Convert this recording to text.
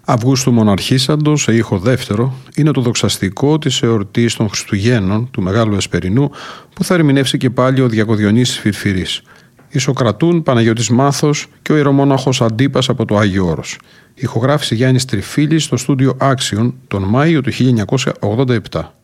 Αυγούστου Μοναρχίσαντος, σε ήχο δεύτερο, είναι το δοξαστικό της εορτής των Χριστουγέννων του Μεγάλου Εσπερινού, που θα ερμηνεύσει και πάλι ο Διακοδιονύσης Φιρφυρής. Ισοκρατούν Παναγιώτης Μάθος και ο ιερομόναχος Αντίπας από το Άγιο Όρος. Ηχογράφηση Γιάννης Τριφίλης στο στούντιο Άξιον τον Μάιο του 1987.